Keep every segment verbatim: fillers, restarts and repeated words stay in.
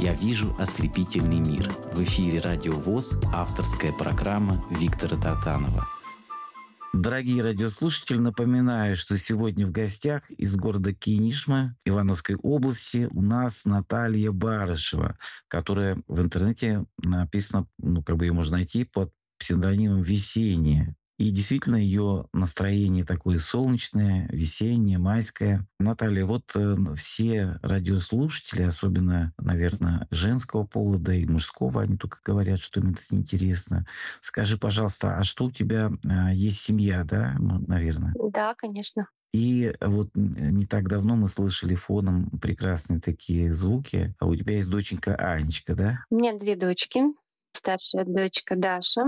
«Я вижу ослепительный мир». В эфире «Радио ВОС» авторская программа Виктора Тартанова. Дорогие радиослушатели, напоминаю, что сегодня в гостях из города Кинешма Ивановской области у нас Наталья Барышева, которая в интернете написана, ну, как бы ее можно найти под псевдонимом «Весенняя». И действительно, ее настроение такое солнечное, весеннее, майское. Наталья, вот э, все радиослушатели, особенно, наверное, женского пола, да и мужского, они только говорят, что им это интересно. Скажи, пожалуйста, а что у тебя э, есть семья, да, м, наверное? Да, конечно. И вот н- не так давно мы слышали фоном прекрасные такие звуки. А у тебя есть доченька Анечка, да? У меня две дочки. Старшая дочка Даша.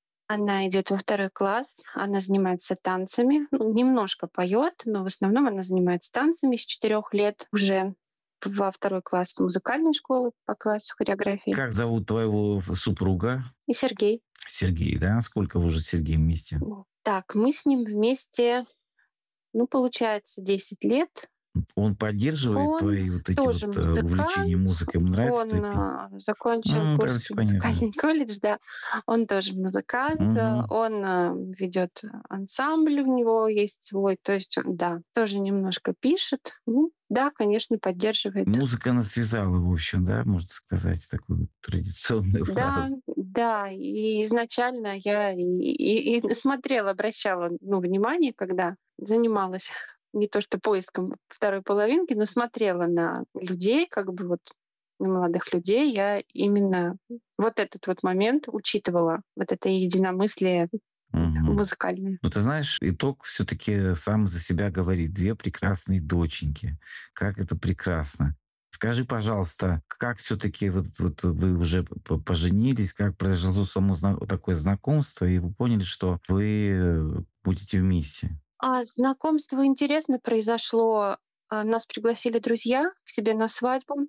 Она идет во второй класс, она занимается танцами, ну, немножко поет, но в основном она занимается танцами с четырех лет уже во второй класс музыкальной школы по классу хореографии. Как зовут твоего супруга? И Сергей. Сергей, да? Сколько вы уже с Сергеем вместе? Так, мы с ним вместе, ну, получается, десять лет. Он поддерживает Он твои вот эти тоже вот э, увлечения музыкант, музыкой? Ему нравится твои он песни? а, закончил М, тогда все Курский понятно. музыкальный колледж, да, он тоже музыкант, а, Мгм. он а, ведет ансамбль, у него есть свой, то есть он, да, тоже немножко пишет, ну, да, конечно, поддерживает. Музыка нас связала, в общем, да, можно сказать, такую вот традиционную Да, фразу. да, и изначально я и, и- и смотрела, обращала ну, внимание, когда занималась не то что поиском второй половинки, но смотрела на людей, как бы вот на молодых людей, я именно вот этот вот момент учитывала, вот это единомыслие Мгм. музыкальное. Ну, ты знаешь, итог все-таки сам за себя говорит. Две прекрасные доченьки. Как это прекрасно. Скажи, пожалуйста, как все-таки вот, вот вы уже п- поженились, как произошло само зна- такое знакомство, и вы поняли, что вы э, будете вместе? А знакомство интересно произошло. А, Нас пригласили друзья к себе на свадьбу.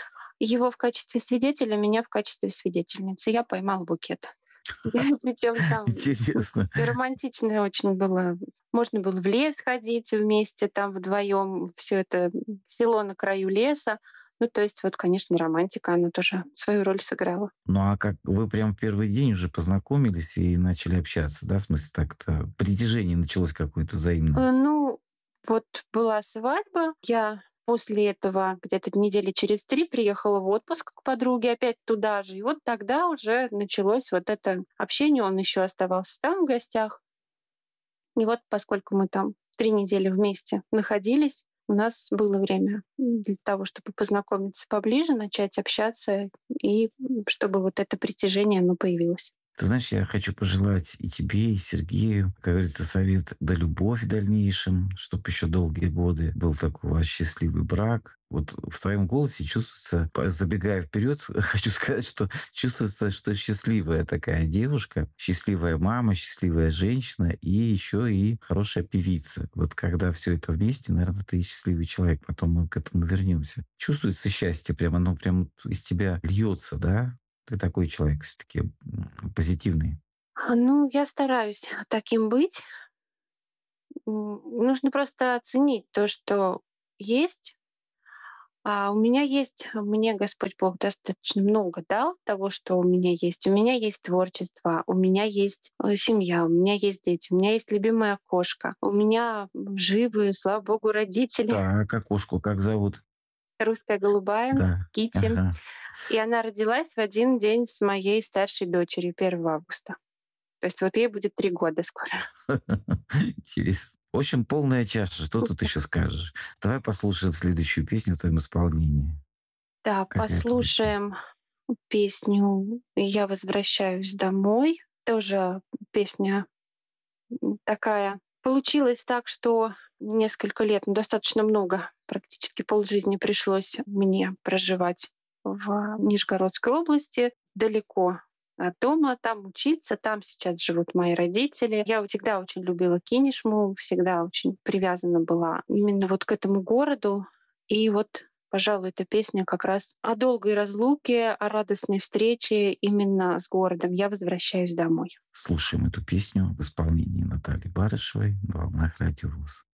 Его в качестве свидетеля, меня в качестве свидетельницы. Я поймала букет. Причем там Интересно. и романтично очень было. Можно было в лес ходить вместе, там вдвоем все это село на краю леса. Ну, то есть вот, конечно, романтика, она тоже свою роль сыграла. Ну, а как вы прям в первый день уже познакомились и начали общаться, да? В смысле, так-то притяжение началось какое-то взаимное? Э, Ну, вот была свадьба, я после этого где-то недели через три приехала в отпуск к подруге опять туда же. И вот тогда уже началось вот это общение. Он еще оставался там в гостях. И вот поскольку мы там три недели вместе находились, у нас было время для того, чтобы познакомиться поближе, начать общаться, и чтобы вот это притяжение, оно появилось. Ты знаешь, я хочу пожелать и тебе, и Сергею, как говорится, совет да любовь в дальнейшем, чтобы еще долгие годы был такой у вас счастливый брак. Вот в твоем голосе чувствуется, по- забегая вперед, хочу сказать, что чувствуется, что счастливая такая девушка, счастливая мама, счастливая женщина и еще и хорошая певица. Вот когда все это вместе, наверное, ты и счастливый человек. Потом мы к этому вернемся. Чувствуется счастье прямо, оно прям из тебя льется, да? Ты такой человек все-таки позитивный. А, Ну, я стараюсь таким быть. М, Нужно просто оценить то, что есть. А у меня есть, мне Господь Бог достаточно много дал того, что у меня есть. У меня есть творчество, у меня есть э, семья, у меня есть дети, у меня есть любимая кошка, у меня м, живы, слава Богу, родители. Так, а кошку как зовут? Русская голубая, Да. Кити. Ага. И она родилась в один день с моей старшей дочерью, первого августа. То есть вот ей будет три года скоро. Интересно. В общем, полная чаша. Что тут еще скажешь? Давай послушаем следующую песню в твоем исполнении. Да, Какая это будет песня? послушаем песню «Я возвращаюсь домой». Тоже песня м, такая. Получилось так, что несколько лет, ну, достаточно много, практически полжизни пришлось мне проживать в Нижегородской области, далеко от дома, там учиться, там сейчас живут мои родители. Я всегда очень любила Кинешму, всегда очень привязана была именно вот к этому городу. И вот, пожалуй, эта песня как раз о долгой разлуке, о радостной встрече именно с городом. Я возвращаюсь домой. Слушаем эту песню в исполнении Натальи Барышевой на волнах Радио ВОС.